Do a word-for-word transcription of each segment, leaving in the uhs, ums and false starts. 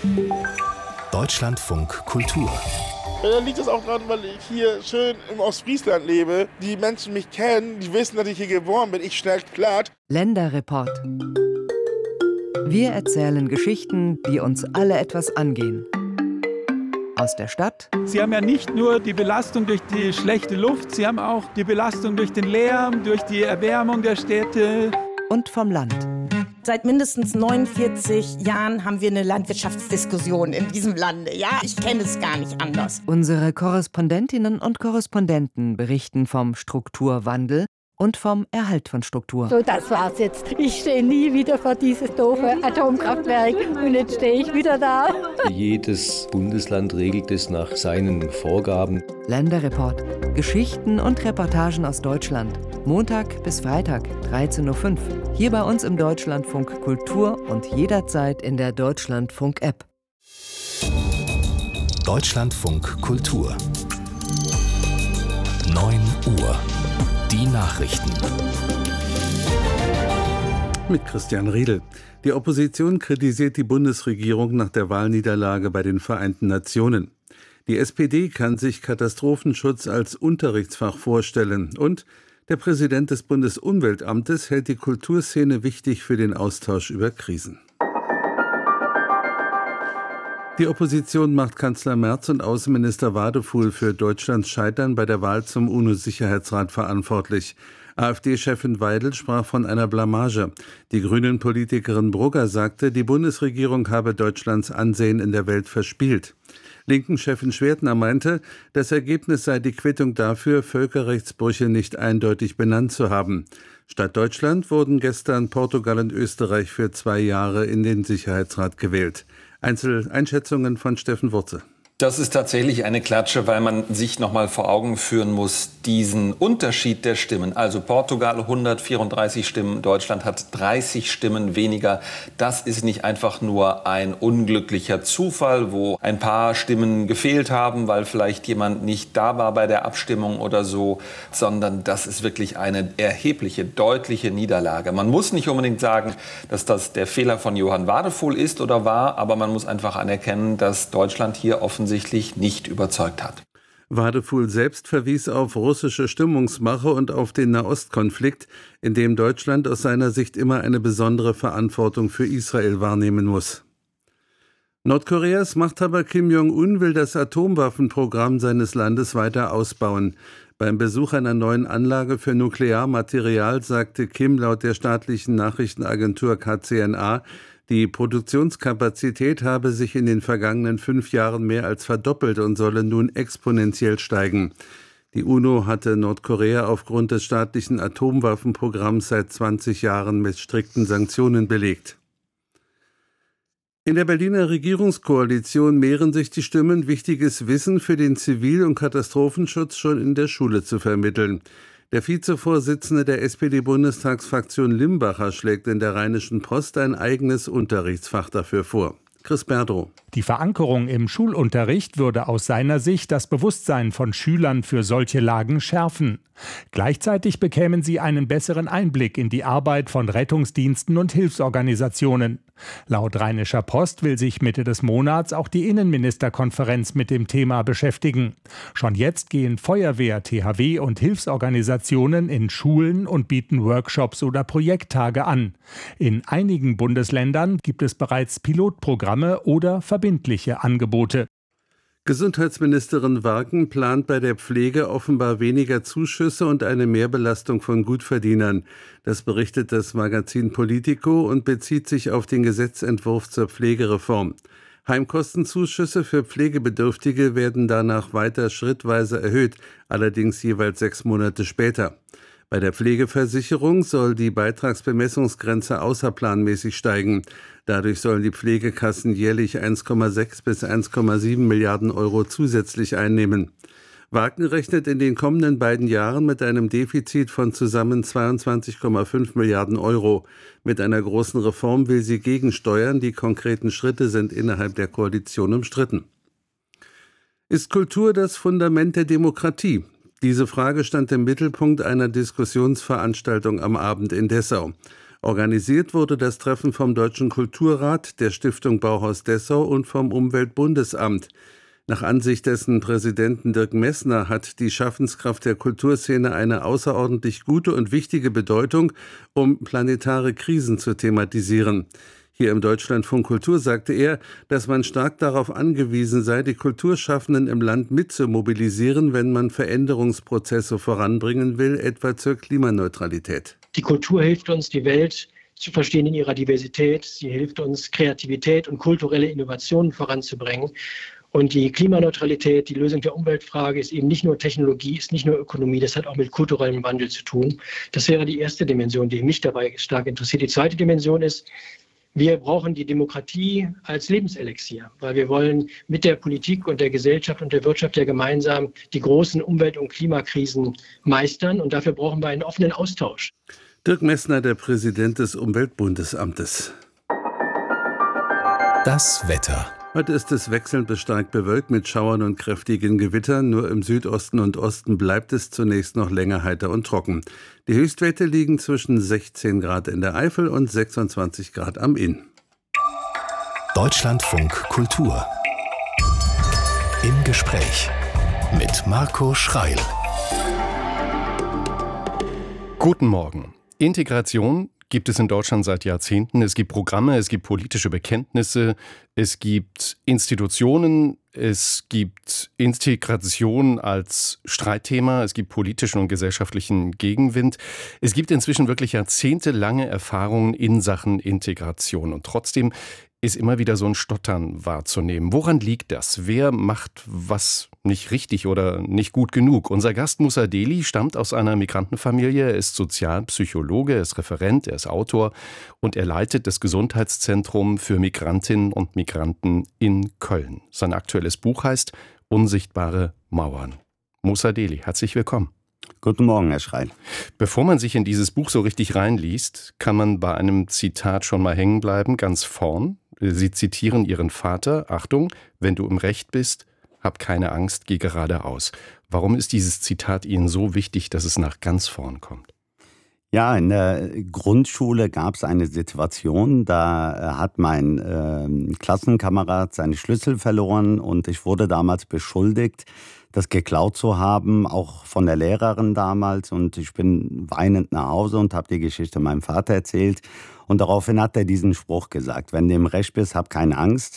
Deutschlandfunk Kultur. Da liegt es auch daran, weil ich hier schön im Ostfriesland lebe. Die Menschen mich kennen, die wissen, dass ich hier geboren bin. Ich schnell platt. Länderreport. Wir erzählen Geschichten, die uns alle etwas angehen. Aus der Stadt. Sie haben ja nicht nur die Belastung durch die schlechte Luft, Sie haben auch die Belastung durch den Lärm, durch die Erwärmung der Städte. Und vom Land. Seit mindestens neunundvierzig Jahren haben wir eine Landwirtschaftsdiskussion in diesem Lande. Ja, ich kenne es gar nicht anders. Unsere Korrespondentinnen und Korrespondenten berichten vom Strukturwandel und vom Erhalt von Struktur. So, das war's jetzt. Ich stehe nie wieder vor dieses doofe Atomkraftwerk und jetzt stehe ich wieder da. Jedes Bundesland regelt es nach seinen Vorgaben. Länderreport. Geschichten und Reportagen aus Deutschland. Montag bis Freitag, dreizehn Uhr fünf. Hier bei uns im Deutschlandfunk Kultur und jederzeit in der Deutschlandfunk-App. Deutschlandfunk Kultur. neun Uhr. Die Nachrichten. Mit Christian Riedel. Die Opposition kritisiert die Bundesregierung nach der Wahlniederlage bei den Vereinten Nationen. Die S P D kann sich Katastrophenschutz als Unterrichtsfach vorstellen. Und der Präsident des Bundesumweltamtes hält die Kulturszene wichtig für den Austausch über Krisen. Die Opposition macht Kanzler Merz und Außenminister Wadefuhl für Deutschlands Scheitern bei der Wahl zum UNO-Sicherheitsrat verantwortlich. AfD-Chefin Weidel sprach von einer Blamage. Die Grünen-Politikerin Brugger sagte, die Bundesregierung habe Deutschlands Ansehen in der Welt verspielt. Linken-Chefin Schwertner meinte, das Ergebnis sei die Quittung dafür, Völkerrechtsbrüche nicht eindeutig benannt zu haben. Statt Deutschland wurden gestern Portugal und Österreich für zwei Jahre in den Sicherheitsrat gewählt. Einzeleinschätzungen von Steffen Wurze. Das ist tatsächlich eine Klatsche, weil man sich noch mal vor Augen führen muss, diesen Unterschied der Stimmen. Also Portugal hundertvierunddreißig Stimmen, Deutschland hat dreißig Stimmen weniger. Das ist nicht einfach nur ein unglücklicher Zufall, wo ein paar Stimmen gefehlt haben, weil vielleicht jemand nicht da war bei der Abstimmung oder so, sondern das ist wirklich eine erhebliche, deutliche Niederlage. Man muss nicht unbedingt sagen, dass das der Fehler von Johann Wadefuhl ist oder war, aber man muss einfach anerkennen, dass Deutschland hier offensichtlich nicht überzeugt hat. Wadefuhl selbst verwies auf russische Stimmungsmache und auf den Nahostkonflikt, in dem Deutschland aus seiner Sicht immer eine besondere Verantwortung für Israel wahrnehmen muss. Nordkoreas Machthaber Kim Jong-un will das Atomwaffenprogramm seines Landes weiter ausbauen. Beim Besuch einer neuen Anlage für Nuklearmaterial sagte Kim laut der staatlichen Nachrichtenagentur K C N A, die Produktionskapazität habe sich in den vergangenen fünf Jahren mehr als verdoppelt und solle nun exponentiell steigen. Die UNO hatte Nordkorea aufgrund des staatlichen Atomwaffenprogramms seit zwanzig Jahren mit strikten Sanktionen belegt. In der Berliner Regierungskoalition mehren sich die Stimmen, wichtiges Wissen für den Zivil- und Katastrophenschutz schon in der Schule zu vermitteln. Der Vizevorsitzende der S P D-Bundestagsfraktion Limbacher schlägt in der Rheinischen Post ein eigenes Unterrichtsfach dafür vor. Chris Berdrow. Die Verankerung im Schulunterricht würde aus seiner Sicht das Bewusstsein von Schülern für solche Lagen schärfen. Gleichzeitig bekämen sie einen besseren Einblick in die Arbeit von Rettungsdiensten und Hilfsorganisationen. Laut Rheinischer Post will sich Mitte des Monats auch die Innenministerkonferenz mit dem Thema beschäftigen. Schon jetzt gehen Feuerwehr, T H W und Hilfsorganisationen in Schulen und bieten Workshops oder Projekttage an. In einigen Bundesländern gibt es bereits Pilotprogramme oder verbindliche Angebote. Gesundheitsministerin Warken plant bei der Pflege offenbar weniger Zuschüsse und eine Mehrbelastung von Gutverdienern. Das berichtet das Magazin Politico und bezieht sich auf den Gesetzentwurf zur Pflegereform. Heimkostenzuschüsse für Pflegebedürftige werden danach weiter schrittweise erhöht, allerdings jeweils sechs Monate später. Bei der Pflegeversicherung soll die Beitragsbemessungsgrenze außerplanmäßig steigen. Dadurch sollen die Pflegekassen jährlich eins Komma sechs bis eins Komma sieben Milliarden Euro zusätzlich einnehmen. Warken rechnet in den kommenden beiden Jahren mit einem Defizit von zusammen zweiundzwanzig Komma fünf Milliarden Euro. Mit einer großen Reform will sie gegensteuern. Die konkreten Schritte sind innerhalb der Koalition umstritten. Ist Kultur das Fundament der Demokratie? Diese Frage stand im Mittelpunkt einer Diskussionsveranstaltung am Abend in Dessau. Organisiert wurde das Treffen vom Deutschen Kulturrat, der Stiftung Bauhaus Dessau und vom Umweltbundesamt. Nach Ansicht dessen Präsidenten Dirk Messner hat die Schaffenskraft der Kulturszene eine außerordentlich gute und wichtige Bedeutung, um planetare Krisen zu thematisieren. Hier im Deutschlandfunk Kultur sagte er, dass man stark darauf angewiesen sei, die Kulturschaffenden im Land mitzumobilisieren, wenn man Veränderungsprozesse voranbringen will, etwa zur Klimaneutralität. Die Kultur hilft uns, die Welt zu verstehen in ihrer Diversität. Sie hilft uns, Kreativität und kulturelle Innovationen voranzubringen. Und die Klimaneutralität, die Lösung der Umweltfrage ist eben nicht nur Technologie, ist nicht nur Ökonomie, das hat auch mit kulturellem Wandel zu tun. Das wäre die erste Dimension, die mich dabei stark interessiert. Die zweite Dimension ist, wir brauchen die Demokratie als Lebenselixier, weil wir wollen mit der Politik und der Gesellschaft und der Wirtschaft ja gemeinsam die großen Umwelt- und Klimakrisen meistern. Und dafür brauchen wir einen offenen Austausch. Dirk Messner, der Präsident des Umweltbundesamtes. Das Wetter. Heute ist es wechselnd bis stark bewölkt mit Schauern und kräftigen Gewittern. Nur im Südosten und Osten bleibt es zunächst noch länger heiter und trocken. Die Höchstwerte liegen zwischen sechzehn Grad in der Eifel und sechsundzwanzig Grad am Inn. Deutschlandfunk Kultur. Im Gespräch mit Marco Schreil. Guten Morgen. Integration gibt es in Deutschland seit Jahrzehnten. Es gibt Programme, es gibt politische Bekenntnisse, es gibt Institutionen, es gibt Integration als Streitthema, es gibt politischen und gesellschaftlichen Gegenwind. Es gibt inzwischen wirklich jahrzehntelange Erfahrungen in Sachen Integration. Und trotzdem ist immer wieder so ein Stottern wahrzunehmen. Woran liegt das? Wer macht was nicht richtig oder nicht gut genug? Unser Gast Moussa Deli stammt aus einer Migrantenfamilie, er ist Sozialpsychologe, er ist Referent, er ist Autor und er leitet das Gesundheitszentrum für Migrantinnen und Migranten in Köln. Sein aktuelles Buch heißt Unsichtbare Mauern. Moussa Deli, herzlich willkommen. Guten Morgen, Herr Schreil. Bevor man sich in dieses Buch so richtig reinliest, kann man bei einem Zitat schon mal hängen bleiben, ganz vorn. Sie zitieren Ihren Vater, Achtung, wenn du im Recht bist, hab keine Angst, geh geradeaus. Warum ist dieses Zitat Ihnen so wichtig, dass es nach ganz vorn kommt? Ja, in der Grundschule gab es eine Situation, da hat mein äh, Klassenkamerad seine Schlüssel verloren und ich wurde damals beschuldigt, das geklaut zu haben, auch von der Lehrerin damals. Und ich bin weinend nach Hause und habe die Geschichte meinem Vater erzählt. Und daraufhin hat er diesen Spruch gesagt, wenn du im Recht bist, hab keine Angst.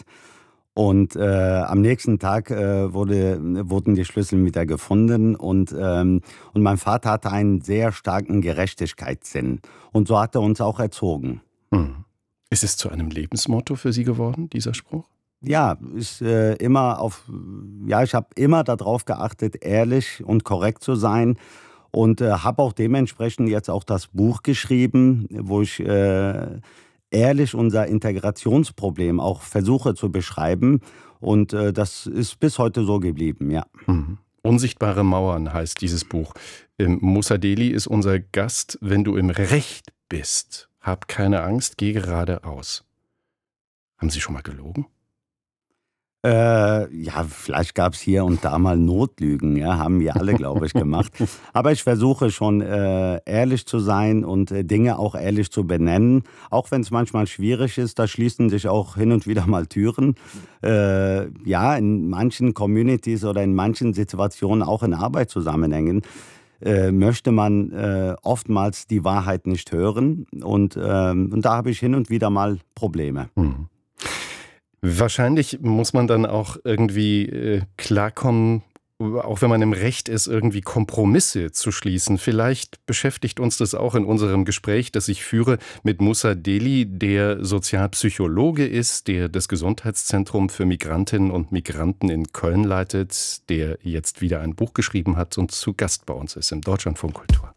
Und äh, am nächsten Tag äh, wurde, wurden die Schlüssel wieder gefunden. Und, ähm, und mein Vater hatte einen sehr starken Gerechtigkeitssinn. Und so hat er uns auch erzogen. Hm. Ist es zu einem Lebensmotto für Sie geworden, dieser Spruch? Ja, ich, äh, immer auf, ja, ich habe immer darauf geachtet, ehrlich und korrekt zu sein und äh, habe auch dementsprechend jetzt auch das Buch geschrieben, wo ich äh, ehrlich unser Integrationsproblem auch versuche zu beschreiben und äh, das ist bis heute so geblieben, ja. Mhm. Unsichtbare Mauern heißt dieses Buch. Ähm, Moussa Deli ist unser Gast. Wenn du im Recht bist, hab keine Angst, geh geradeaus. Haben Sie schon mal gelogen? Äh, ja, vielleicht gab es hier und da mal Notlügen, ja, haben wir alle, glaube ich, gemacht. Aber ich versuche schon äh, ehrlich zu sein und äh, Dinge auch ehrlich zu benennen, auch wenn es manchmal schwierig ist. Da schließen sich auch hin und wieder mal Türen. Äh, ja, in manchen Communities oder in manchen Situationen, auch in Arbeitszusammenhängen, äh, möchte man äh, oftmals die Wahrheit nicht hören. Und, äh, und da habe ich hin und wieder mal Probleme. Mhm. Wahrscheinlich muss man dann auch irgendwie äh, klarkommen, auch wenn man im Recht ist, irgendwie Kompromisse zu schließen. Vielleicht beschäftigt uns das auch in unserem Gespräch, das ich führe mit Moussa Deli, der Sozialpsychologe ist, der das Gesundheitszentrum für Migrantinnen und Migranten in Köln leitet, der jetzt wieder ein Buch geschrieben hat und zu Gast bei uns ist im Deutschlandfunk Kultur.